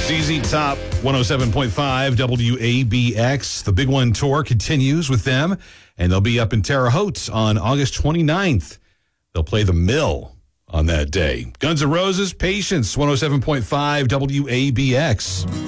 ZZ Top 107.5 WABX. The Big One Tour continues with them, and they'll be up in Terre Haute on August 29th. They'll play the Mill on that day. Guns N' Roses, Patience, 107.5 WABX.